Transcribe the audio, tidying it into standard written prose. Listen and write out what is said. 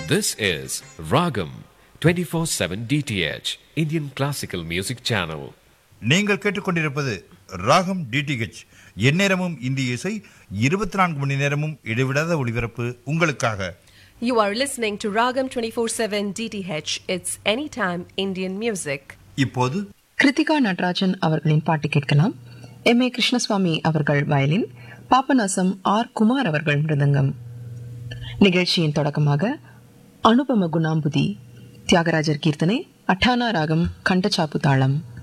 This is Ragam 24/7 DTH Indian Classical Music Channel. நீங்கள் கேட்டுக்கொண்டிருப்பது ராகம் டிடிஹெச், எந்நேரமும் இந்திய இசை, 24 மணி நேரமும் இடைவிடாத ஒளிபரப்பு உங்களுக்காக. You are listening to Ragam 24/7 DTH. It's anytime Indian music. இப்போது கிருத்திகா நடராஜன் அவர்களின் பாட்டு கேட்கலாம். M.A. கிருஷ்ணசுவாமி அவர்கள் வயலின், பாபநாசம் R. குமார் அவர்கள் மிருதங்கம். நிகழ்ச்சியின் தொடக்கமாக அனுபம குணாம்புதி, தியாகராஜர் கீர்த்தனை, அட்டானா ராகம், கண்டச்சாப்பு தாளம்.